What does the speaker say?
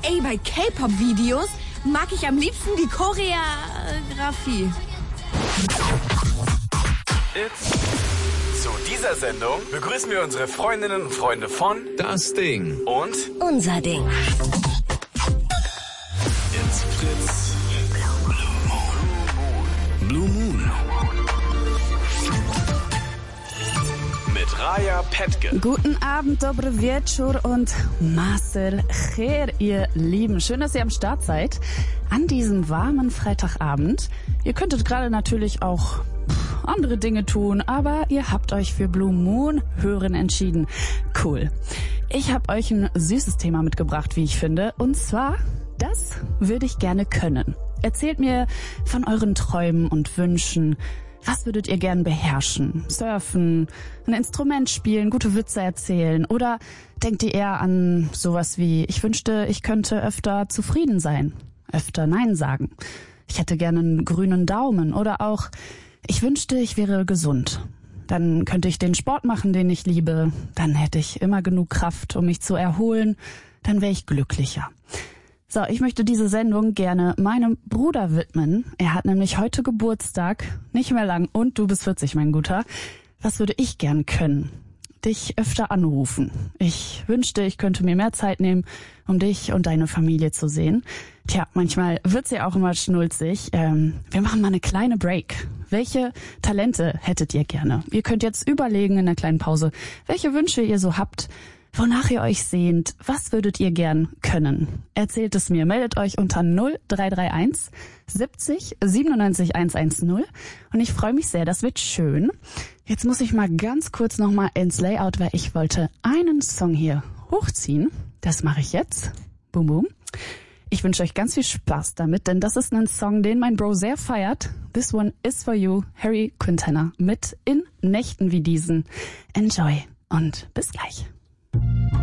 Ey, bei K-Pop-Videos mag ich am liebsten die Choreografie. Zu dieser Sendung begrüßen wir unsere Freundinnen und Freunde von Das Ding und Unser Ding. It's Fritz. Blue Moon. Mit Raya Petke. Guten Abend, dobre wieczór und Maser Kher, ihr Lieben. Schön, dass ihr am Start seid an diesem warmen Freitagabend. Ihr könntet gerade natürlich auch andere Dinge tun, aber ihr habt euch für Blue Moon hören entschieden. Cool. Ich habe euch ein süßes Thema mitgebracht, wie ich finde. Und zwar, das würde ich gerne können. Erzählt mir von euren Träumen und Wünschen. Was würdet ihr gern beherrschen? Surfen, ein Instrument spielen, gute Witze erzählen? Oder denkt ihr eher an sowas wie, ich wünschte, ich könnte öfter zufrieden sein, öfter Nein sagen? Ich hätte gerne einen grünen Daumen. Oder auch, ich wünschte, ich wäre gesund. Dann könnte ich den Sport machen, den ich liebe. Dann hätte ich immer genug Kraft, um mich zu erholen. Dann wäre ich glücklicher. So, ich möchte diese Sendung gerne meinem Bruder widmen. Er hat nämlich heute Geburtstag, nicht mehr lang, und du bist 40, mein Guter. Was würde ich gern können? Dich öfter anrufen. Ich wünschte, ich könnte mir mehr Zeit nehmen, um dich und deine Familie zu sehen. Tja, manchmal wird's ja auch immer schnulzig. Wir machen mal eine kleine Break. Welche Talente hättet ihr gerne? Ihr könnt jetzt überlegen in der kleinen Pause, welche Wünsche ihr so habt, wonach ihr euch sehnt, was würdet ihr gern können? Erzählt es mir, meldet euch unter 0331 70 97 110 und ich freue mich sehr, das wird schön. Jetzt muss ich mal ganz kurz nochmal ins Layout, weil ich wollte einen Song hier hochziehen. Das mache ich jetzt. Boom, boom. Ich wünsche euch ganz viel Spaß damit, denn das ist ein Song, den mein Bro sehr feiert. This one is for you, Harry Quintana, mit In Nächten wie diesen. Enjoy und bis gleich.